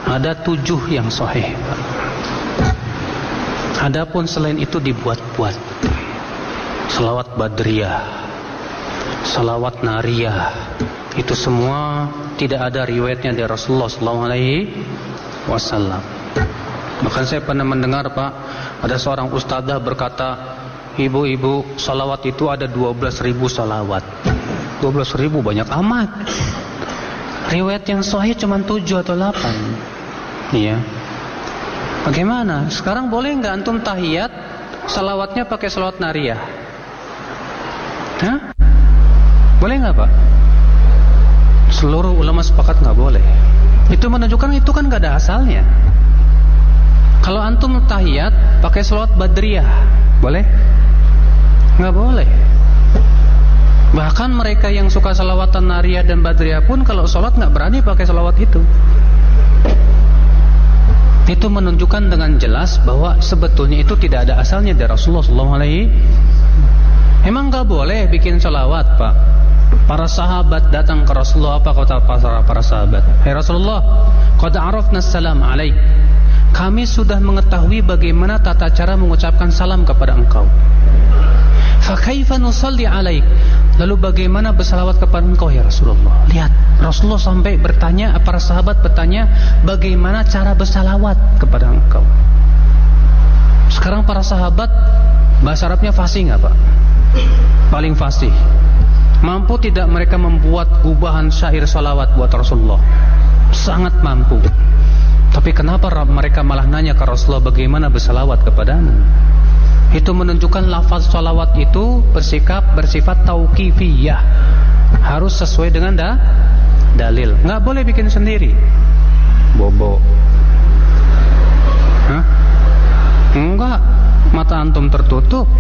Ada 7 yang sahih. Adapun selain itu dibuat-buat. Salawat Badriyah, salawat Nariyah, itu semua tidak ada riwayatnya dari Rasulullah SAW. Bahkan saya pernah mendengar, Pak, ada seorang ustadzah berkata, ibu-ibu, salawat itu ada 12.000 salawat. 12.000 banyak amat. Riwayat yang sahih cuma 7 atau 8. Iya. Bagaimana? Sekarang boleh nggak antum tahiyat salawatnya pakai salawat Nariyah? Hah? Boleh nggak, Pak? Seluruh ulama sepakat nggak boleh. Itu menunjukkan itu kan nggak ada asalnya. Kalau antum tahiyat pakai salawat Badriyah, boleh? Nggak boleh. Bahkan mereka yang suka salawatan Nariyah dan Badriyah pun kalau sholat nggak berani pakai salawat itu. Itu menunjukkan dengan jelas bahwa sebetulnya itu tidak ada asalnya dari Rasulullah SAW. Emang nggak boleh bikin salawat, Pak? Para sahabat datang ke Rasulullah, apa kata para sahabat? Hai Rasulullah, qad arafna salam alaik. Kami sudah mengetahui bagaimana tata cara mengucapkan salam kepada engkau. Fa kaifa nusalli alaik? Lalu bagaimana bersalawat kepada engkau ya Rasulullah? Lihat, Rasulullah sampai bertanya, para sahabat bertanya, bagaimana cara bersalawat kepada engkau? Sekarang para sahabat bahasa Arabnya fasih nggak, Pak? Paling fasih. Mampu tidak mereka membuat gubahan syair salawat buat Rasulullah? Sangat mampu. Tapi kenapa mereka malah nanya ke Rasulullah bagaimana bersalawat kepadamu? Itu menunjukkan lafaz salawat itu bersifat tauqifiyah. Harus sesuai dengan dalil. Nggak boleh bikin sendiri. Bobo. Hah? Enggak. Mata antum tertutup.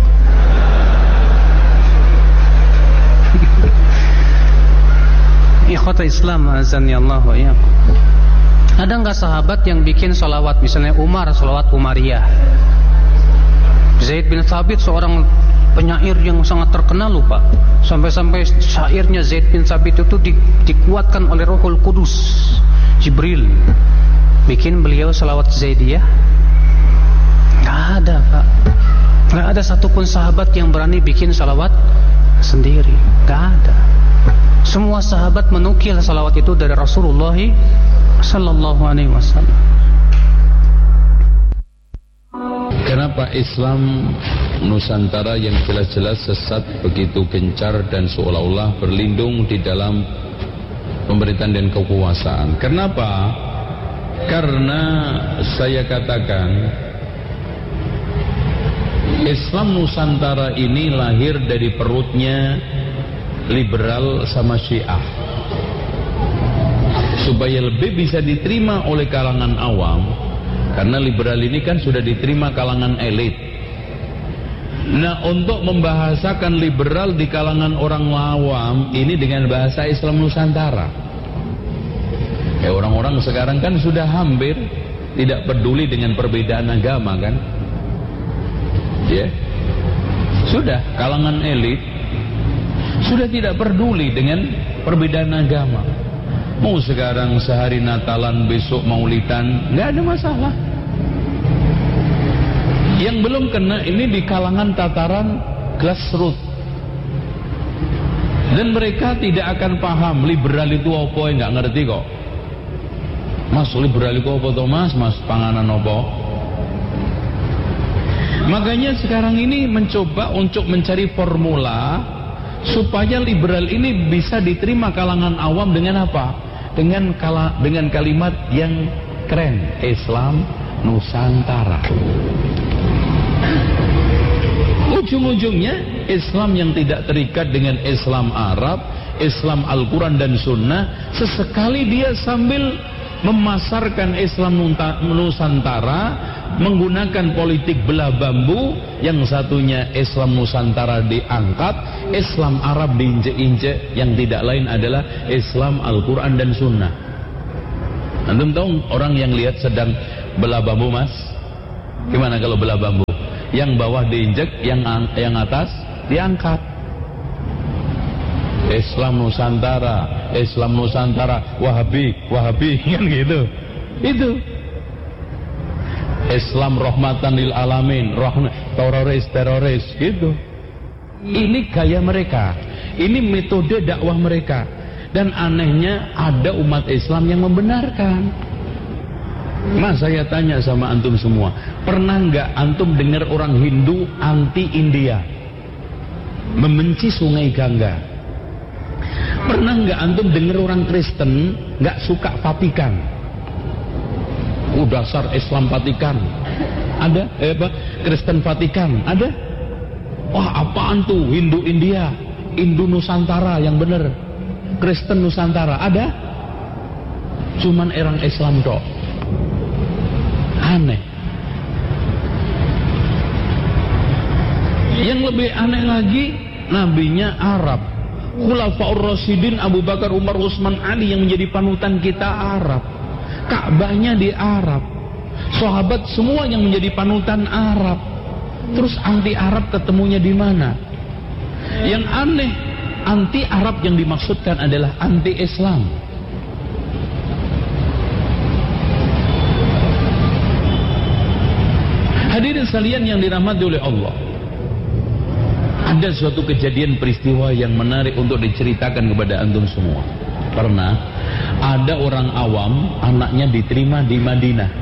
Ikhwata Islam azani Allah wa iyyakum. Ada enggak sahabat yang bikin salawat, misalnya Umar, salawat Umariyah? Zaid bin Thabit seorang penyair yang sangat terkenal, lupa. Sampai-sampai syairnya Zaid bin Thabit itu dikuatkan oleh Rohul Kudus, Jibril. Bikin beliau salawat Zaidiyah? Enggak ada, Pak. Enggak ada satupun sahabat yang berani bikin salawat sendiri. Enggak ada. Semua sahabat menukil salawat itu dari Rasulullah sallallahu alaihi wasallam. Kenapa Islam Nusantara yang jelas-jelas sesat begitu gencar dan seolah-olah berlindung di dalam pemerintahan dan kekuasaan? Kenapa? Karena saya katakan Islam Nusantara ini lahir dari perutnya liberal sama Syiah, supaya lebih bisa diterima oleh kalangan awam. Karena liberal ini kan sudah diterima kalangan elit. Nah, untuk membahasakan liberal di kalangan orang awam ini dengan bahasa Islam Nusantara. Orang-orang sekarang kan sudah hampir tidak peduli dengan perbedaan agama, kan? Ya, sudah kalangan elit sudah tidak peduli dengan perbedaan agama. Mau sekarang sehari Natalan, besok Maulidan, nggak ada masalah. Yang belum kena ini di kalangan tataran grassroots, dan mereka tidak akan paham liberal itu apa, nggak ngerti kok. Mas, liberal itu apa toh mas? Mas panganan apa? Makanya sekarang ini mencoba untuk mencari formula supaya liberal ini bisa diterima kalangan awam dengan apa? Dengan kalimat yang keren, Islam Nusantara. Ujung-ujungnya Islam yang tidak terikat dengan Islam Arab, Islam Al-Quran dan Sunnah. Sesekali dia sambil memasarkan Islam Nusantara menggunakan politik belah bambu. Yang satunya Islam Nusantara diangkat, Islam Arab diinjek-injek, yang tidak lain adalah Islam Al-Quran dan Sunnah. Antum tahu orang yang lihat sedang belah bambu, mas? Gimana kalau belah bambu? Yang bawah diinjek, yang atas diangkat. Islam Nusantara, Islam Nusantara, Wahabi, Wahabi, kan gitu. Itu Islam rahmatan lil alamin, teroris gitu. Ini gaya mereka, ini metode dakwah mereka. Dan anehnya ada umat Islam yang membenarkan. Mas, saya tanya sama antum semua, pernah nggak antum dengar orang Hindu anti India, membenci Sungai Gangga? Pernah nggak antum dengar orang Kristen nggak suka Vatikan? Dasar Islam Vatikan. Ada? Kristen Vatikan. Ada? Wah, apaan tuh? Hindu India, Hindu Nusantara yang bener, Kristen Nusantara. Ada? Cuman orang Islam dok. Aneh. Yang lebih aneh lagi, nabinya Arab. Khulafaur Rasyidin Abu Bakar, Umar, Utsman, Ali yang menjadi panutan kita Arab. Ka'bahnya di Arab. Sahabat semua yang menjadi panutan Arab. Terus anti Arab ketemunya di mana? Yang aneh, anti Arab yang dimaksudkan adalah anti Islam. Hadirin sekalian yang dirahmati oleh Allah, ada suatu kejadian peristiwa yang menarik untuk diceritakan kepada antum semua. Pernah ada orang awam, anaknya diterima di Madinah.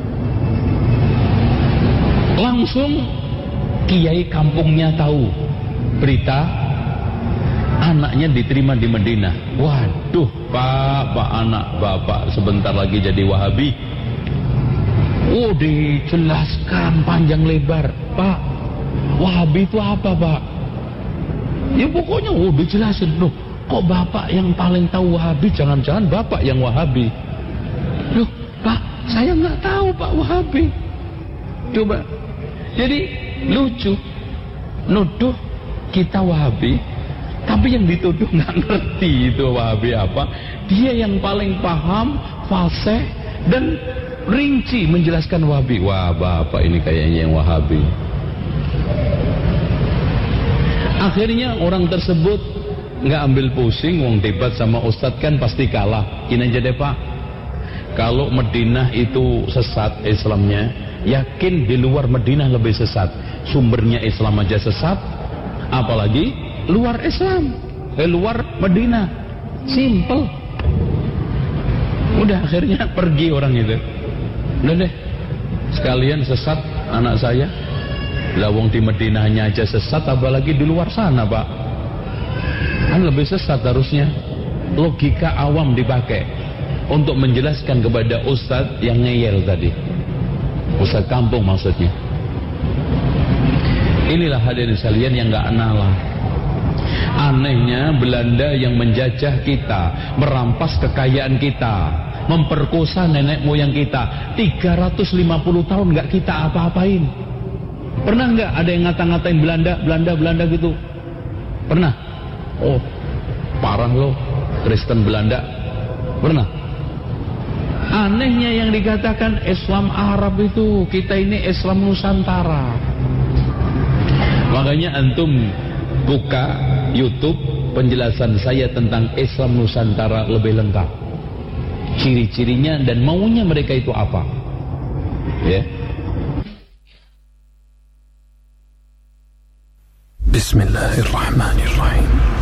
Langsung kiai kampungnya tahu berita anaknya diterima di Madinah. Waduh, Pak, anak Bapak sebentar lagi jadi Wahabi. Oh, dijelaskan panjang lebar. Pak, Wahabi itu apa, Pak? Ya pokoknya dijelasin. Loh, kok Bapak yang paling tahu Wahabi? Jangan-jangan Bapak yang Wahabi. Loh, Pak, saya nggak tahu Pak Wahabi. Coba. Jadi lucu, nuduh kita Wahabi, tapi yang dituduh nggak ngerti itu Wahabi apa. Dia yang paling paham, fasih dan rinci menjelaskan Wahabi. Wah, Bapak ini kayaknya yang Wahabi. Akhirnya orang tersebut nggak ambil pusing, wong debat sama Ustadz kan pasti kalah. Gini aja deh Pak, kalau Madinah itu sesat Islamnya, yakin di luar Madinah lebih sesat. Sumbernya Islam aja sesat, apalagi luar Islam, luar Madinah. Simple. Udah akhirnya pergi orang itu. Udah deh, sekalian sesat anak saya. Lawang di Madinahnya aja sesat, apalagi di luar sana Pak. Kan lebih sesat harusnya. Logika awam dipakai untuk menjelaskan kepada Ustadz yang ngeyel tadi, Ustadz kampung maksudnya. Inilah hadirin sekalian yang gak nalar. Anehnya Belanda yang menjajah kita, merampas kekayaan kita, memperkosa nenek moyang kita 350 tahun gak kita apa-apain. Pernah gak ada yang ngata-ngatain Belanda gitu? Pernah? Oh, parah loh Kristen Belanda. Pernah? Anehnya yang dikatakan Islam Arab itu, kita ini Islam Nusantara. Makanya antum buka YouTube, penjelasan saya tentang Islam Nusantara lebih lengkap, ciri-cirinya dan maunya mereka itu apa, ya. Bismillahirrahmanirrahim.